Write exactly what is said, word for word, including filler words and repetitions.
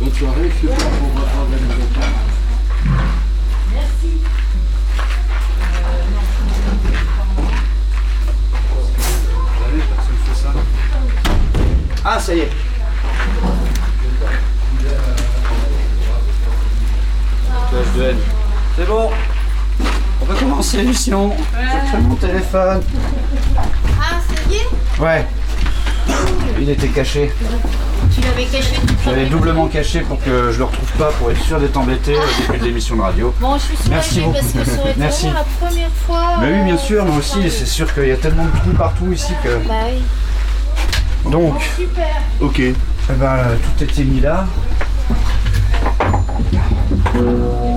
Bonne soirée, super pour votre organisation. Merci. Vous savez, personne fait ça. Ah, ça y est. C'est bon. On peut commencer l'émission. Ouais. J'ai pris mon téléphone. Ah, ça y est? Ouais. Il était caché. Tu l'avais caché tout Je l'avais doublement caché pour que je le retrouve pas, pour être sûr d'être embêté au début de l'émission de radio. Bon, je suis Merci soulagée parce beaucoup. que ça aurait été Merci. vraiment la première fois. Mais oui, bien sûr, moi aussi, euh, c'est sûr qu'il y a tellement de trous partout ici que... Bah oui. Donc, Super. Ok. eh ben, tout était mis là.